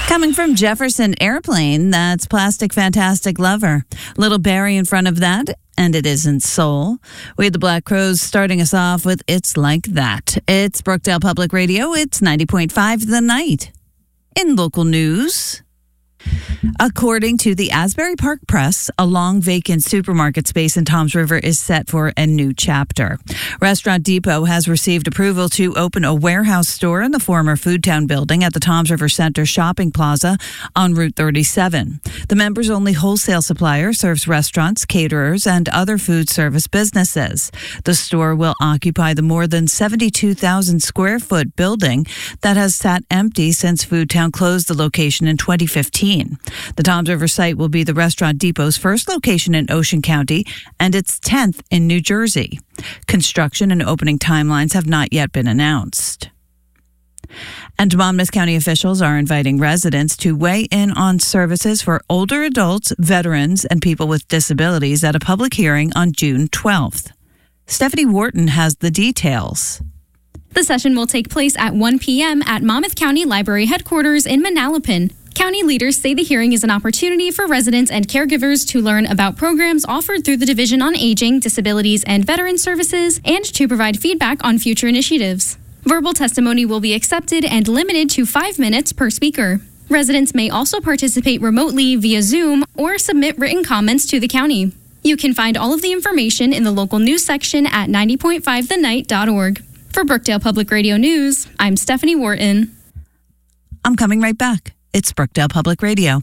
Coming from Jefferson Airplane, that's Plastic Fantastic Lover. Little Barry in front of that, and it isn't soul. We had the Black Crowes starting us off with It's Like That. It's Brookdale Public Radio. It's 90.5 The Night. In local news, according to the Asbury Park Press, a long vacant supermarket space in Toms River is set for a new chapter. Restaurant Depot has received approval to open a warehouse store in the former Foodtown building at the Toms River Center Shopping Plaza on Route 37. The members-only wholesale supplier serves restaurants, caterers, and other food service businesses. The store will occupy the more than 72,000 square foot building that has sat empty since Foodtown closed the location in 2015. The Toms River site will be the Restaurant Depot's first location in Ocean County and its 10th in New Jersey. Construction and opening timelines have not yet been announced. And Monmouth County officials are inviting residents to weigh in on services for older adults, veterans, and people with disabilities at a public hearing on June 12th. Stephanie Wharton has the details. The session will take place at 1 p.m. at Monmouth County Library headquarters in Manalapan. County leaders say the hearing is an opportunity for residents and caregivers to learn about programs offered through the Division on Aging, Disabilities, and Veteran Services, and to provide feedback on future initiatives. Verbal testimony will be accepted and limited to 5 minutes per speaker. Residents may also participate remotely via Zoom or submit written comments to the county. You can find all of the information in the local news section at 90.5thenight.org. For Brookdale Public Radio News, I'm Stephanie Wharton. I'm coming right back. It's Brookdale Public Radio.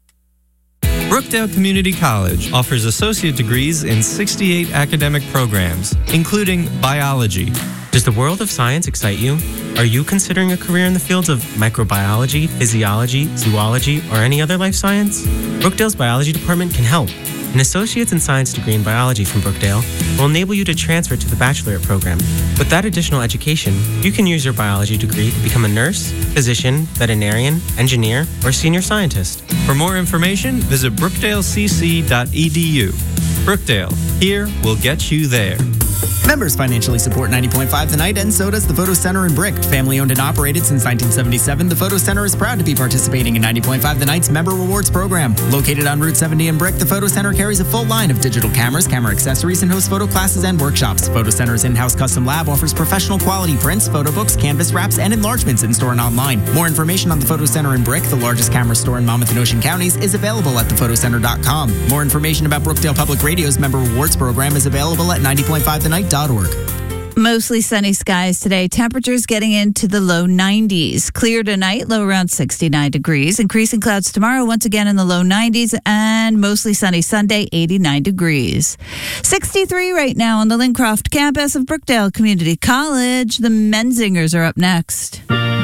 Brookdale Community College offers associate degrees in 68 academic programs, including biology. Does the world of science excite you? Are you considering a career in the fields of microbiology, physiology, zoology, or any other life science? Brookdale's biology department can help. An associate's in science degree in biology from Brookdale will enable you to transfer to the bachelorette program. With that additional education, you can use your biology degree to become a nurse, physician, veterinarian, engineer, or senior scientist. For more information, visit brookdalecc.edu. Brookdale, here we'll get you there. Members financially support 90.5 The Night, and so does the Photo Center in Brick. Family owned and operated since 1977, the Photo Center is proud to be participating in 90.5 The Night's Member Rewards program. Located on Route 70 in Brick, the Photo Center carries a full line of digital cameras, camera accessories, and hosts photo classes and workshops. Photo Center's in-house custom lab offers professional quality prints, photo books, canvas wraps, and enlargements in-store and online. More information on the Photo Center in Brick, the largest camera store in Monmouth and Ocean Counties, is available at thefotocenter.com. More information about Brookdale Public Radio's Member Rewards program is available at 90.5thenight.org. Mostly sunny skies today. Temperatures getting into the low 90s. Clear tonight, low around 69 degrees. Increasing clouds tomorrow, once again in the low 90s. And mostly sunny Sunday, 89 degrees. 63 right now on the Lincroft campus of Brookdale Community College. The Menzingers are up next.